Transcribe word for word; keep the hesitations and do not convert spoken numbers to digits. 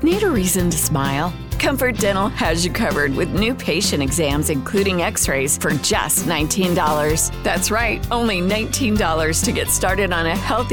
Need a reason to smile? Comfort Dental has you covered with new patient exams, including x-rays, for just nineteen dollars. That's right, only nineteen dollars to get started on a healthy